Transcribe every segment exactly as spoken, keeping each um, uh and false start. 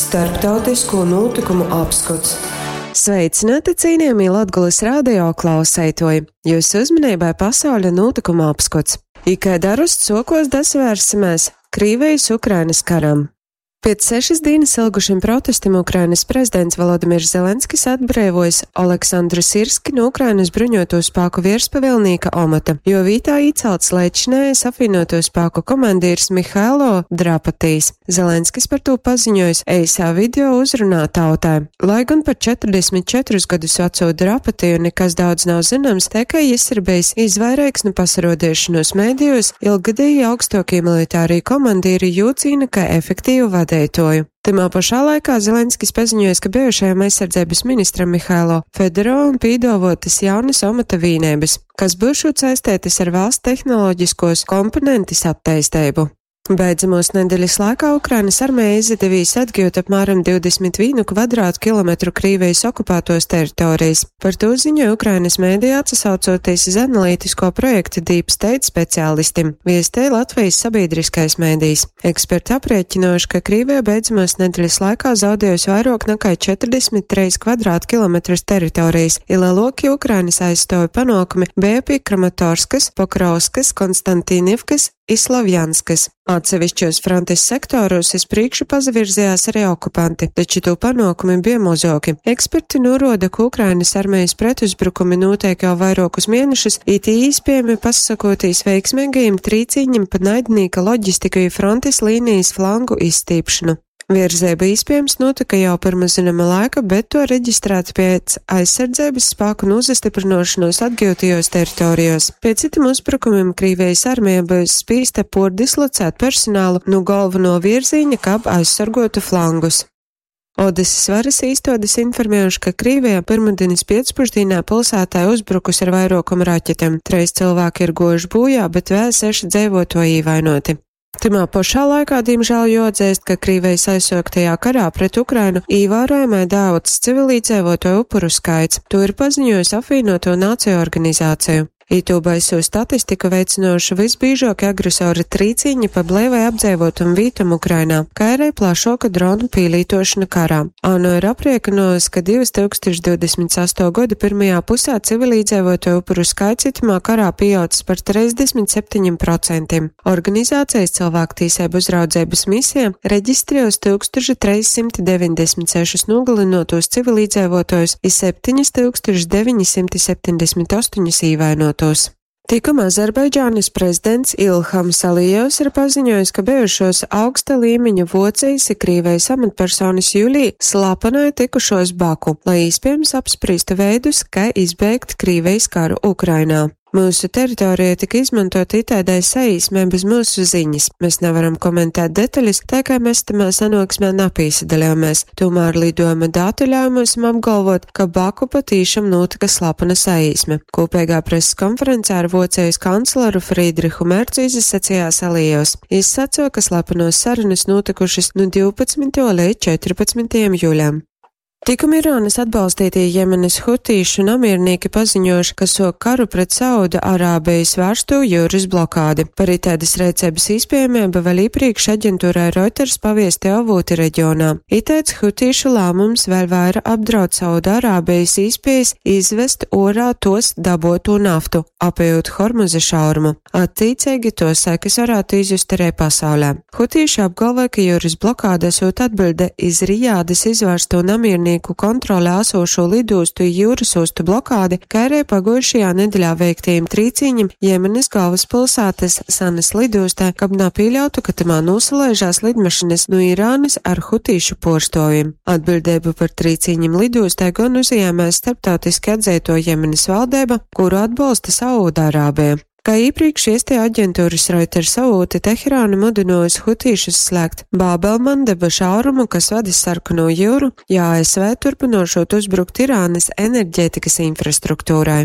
Starptautisko notikumu apskats. Sveicināti, cienījamie Latgules radio klausētoji! Jūsu uzmanībai pasauļa notikuma apskats. Ikai darusts sokos dasvērsimies Krīvijas Ukrainas karam. Pēc sešas dienas ilgušiem protestiem Ukrainas prezidents Volodimirs Zelenskis atbrīvojas Oleksandru Sirski no Ukrainas bruņoto spēku virspavēlnieka amata, jo vītā iecelts līdzinājais apvienoto spēku komandieris Mihailo Drapatīs. Zelenskis par to paziņojis eisā video uzrunā tautai. Lai gan par četrdesmit četrus gadus veco Drapatiju nekas daudz nav zināms, tikai jis ir bijis izvairīgs no pasarodiešanos mēdījos, ilgadēji augstākie militārie komandieri jūcīna kā efektīvu vadību. Timā pašā laikā Zelenskis paziņoja, ka bijušajam aizsardzības ministram Mihailo Fedorovam pīdavotas jaunas amata vienības, kas būšot saistētas ar valsts tehnoloģiskos komponentis attīstību. Beidzamos nedēļas laikā Ukrainas armija izdevīs atgūt apmēram divdesmit vienu kvadrātkilometru Krīvijas okupētos teritorijas. Par to ziņoja Ukrainas mēdījā atsaucoties uz analītisko projektu Deep State speciālistiem, viestēja Latvijas sabiedriskais mēdījis. Eksperti aprēķinājuši, ka Krīvija beidzamos nedēļas laikā zaudējusi vairāk nekā četrdesmit trīs kvadrātkilometrus teritorijas, ilēloki Ukrainas aizstāvi panākumi bija pie Kramatorskas, Pokrovskas, Konstantīnivkas, Islavjanskas. Atsevišķos frontes sektoros uz priekšu pazavirzījās arī okupanti, taču to panākumi bija mazāki. Eksperti norāda, ka Ukrainas armijas pretuzbrukumi notiek jau vairākus mēnešus, it īspējami pasakoties veiksmīgajiem trīcīņiem pa naidnieka loģistiku un frontes līnijas flangu izstīpšanu. Virzība iespējams notika jau pirms zināma laika, bet to reģistrēt pēc aizsardzības spēku nozastiprināšanos atgūtajos teritorijos. Pēc citam uzbrukumiem Krīvijas armija bija spīsta pordislocēt personālu no galveno virziņa, kā aizsargotu flangus. Odesas varas īstotis informējuši, ka Krīvijā pirmdienas pēcpusdienā pilsētā uzbrukus ar vairākumu raķetēm. Trīs cilvēki ir gojuši bojā, bet vēl seši dzīvotāji ievainoti. Timā pašā laikā, diemžēl, jāatzīst, ka Krīvijas aizsāktajā karā pret Ukrainu ievērojamai daudz civilizējoto upuru skaits. To ir paziņojusi apvienoto nāciju organizāciju. Itūbaiso statistiku veicinoši visbīžākie agresori trīcīņi pa blēvai apdzīvotam vītam Ukrainā, kā arī plašāka dronu pielītošana karā. ANO ir aprēķinājusi, ka divi tūkstoši divdesmit astotajā gada pirmajā pusē civilizējoto upuru skaits itamā karā pieaudzis par trīsdesmit septiņiem procentiem. Organizācijas cilvēktiesību uzraudzības misija reģistrējusi tūkstoš trīs simti deviņdesmit sešus nogalinotos civilizējotos un septiņi tūkstoši deviņi simti septiņdesmit astoņus ievainotos. Tikam Azerbaidžānas prezidents Ilhams Alijevs ir paziņojis, ka bijušos augsta līmeņa Vācijas un Krīvijas amatpersonas jūlijā slāpenai tikušos Baku, lai iespējams apspriestu veidus, kā izbeigt Krīvijas karu Ukrainā. Mūsu teritorija tika izmantot itādai saīsmē bez mūsu ziņas. Mēs nevaram komentēt detaļas, tā kā mēs tamā sanāksmē napīsadalījāmies. Tomēr lidojuma datu ļauj mums apgalvot, ka Baku patīšām notika slapena saīsme. Kopīgā preses konferencē ar Vācijas kancleru Friedrihu Mercu izsacījās Alijevs. Viņš sacīja, ka slapenos sarunas notikušas no divpadsmitajā līdz četrpadsmitajam jūlijam. Tikam Irānas atbalstītie Jemenas hutīšu namiernieki paziņojuši, ka sok karu pret Sauda Arābijas vērsto jūras blokādi. Par itēdas rēcības īspējamību vēl iepriekš aģentūrai Reuters paviesti avoti reģionā. Itēds hutīšu lēmums vēl vaira apdraud Sauda Arābijas īspējas izvest orā tos daboto naftu, apējot Hormuza šaurumu. Attīcīgi to sekas varētu izjust arī pasaulē. Hutīši apgalvoja, ka jūras blokāde sūt atbilde iz Rijādas izvērsto namiernieku kontrolē esošo lidostu jūras ostu blokādi, kā arī pagājušajā nedēļā veiktajiem trīcīņiem Jemenas galvaspilsētas Sanas lidostā, kab nepieļautu, ka tamā nosalaižās lidmašinas no Irānas ar hutīšu porstoviem. Atbildību par trīcīņiem lidostā gan uzņēmēs starptautiski atzīto Jemenas valdība, kuru atbalsta Saūda-Arābija. Kā iepriekš iestie aģentūras Reuters avoti Teherāna mudinājusi hutīšus slēgt Bābelmandeba šaurumu, kas vadis Sarkano jūru, ja A S V turpinošot uzbrukt Irānas enerģētikas infrastruktūrai.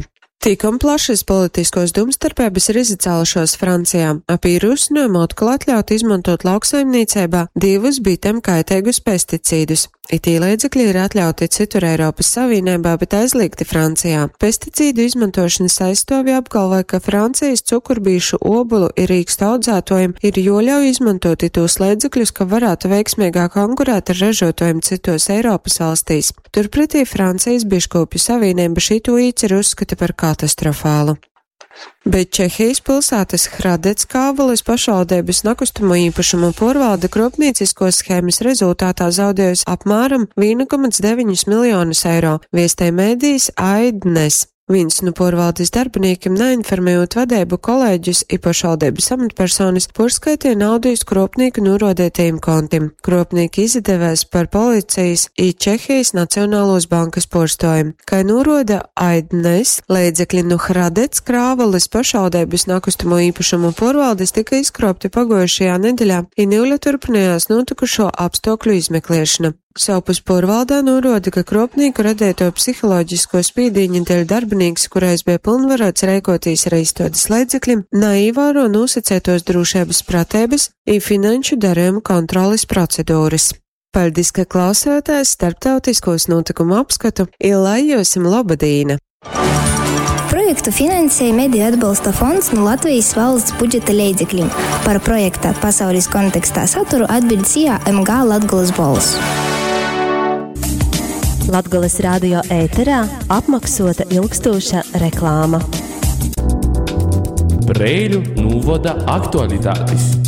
Tikam plašas politiskos domstarpības ir izcēlušos Francijā. Ap īrusinājumu atkal atļaut izmantot lauksaimniecībā divus bitem kaitīgus pesticīdus. Itī līdzekļi ir atļauti citur Eiropas Savienībā, bet aizliegti Francijā. Pesticīdu izmantošanas aizstāvji apgalvoja, ka Francijas cukurbīšu obulu ir rīkstu audzētojiem ir joļauj izmantot itos līdzekļus, ka varētu veiksmīgāk konkurēt ar ražotājiem citos Eiropas valstīs. Turpretī Francijas biškopju savienība šito īci uzskata par katastrofālu. Bet Čehijas pilsētas Hradec Kāvulis pašvaldības nekustamo īpašumu porvalde kropniecisko schēmas rezultātā zaudējusi apmēram viens komats deviņi miljonus eiro, viestē mēdījis Aidnes. Viens no porvaldes darbiniekiem neinformējot vadību kolēģus i pašvaldības amatpersonas porskaitīja naudu iz kropnieku norodētajiem kontiem. Kropnieki izdevēs par policijas i Čehijas Nacionālos bankas porstojumu. Kai noroda Aidnes, līdzekļi no Hradec Krāvulis pašvaldības nekustamo īpašumu porvaldes tika izkropti pagojušajā nedēļā, i Nīļa turpinājās notikušo apstākļu izmeklēšana. Savpus porvaldā norāda, ka kropnieku radēto psiholoģisko spīdīņu dēļ darbinieks, kurais bija pilnvarots rēkoties ar izstādes līdzekļiem, neievēro nosacētos drošības pratības un finanšu darījumu kontroles procedūras. Paldies, ka klausāties starptautiskos notikumu apskatu, ir lai jūsim labadīna! Projektu finansēja Mediju atbalsta fonds no Latvijas valsts budžeta līdzekļiem. Par projekta pasaules kontekstā saturu atbild S I A M G Latgoles balss. Latgoles radio ēterā apmaksota ilgstoša reklāma. Preiļu novada aktualitātes.